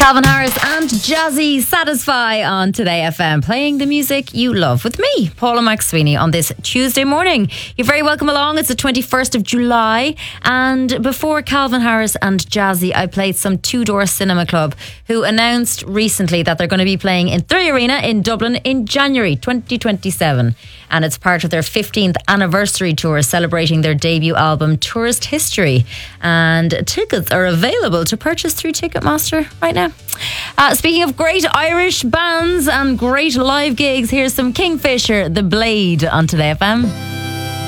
Calvin Harris and Jazzy Satisfy on Today FM, playing the music you love with me, Paula McSweeney, on this Tuesday morning. You're very welcome along. It's the 21st of July, and before Calvin Harris and Jazzy, I played some Two Door Cinema Club, who announced recently that they're going to be playing in Three Arena in Dublin in January 2027, and it's part of their 15th anniversary tour celebrating their debut album Tourist History, and tickets are available to purchase through Ticketmaster right now. Speaking of great Irish bands and great live gigs, here's some Kingfisher, The Blade on Today FM.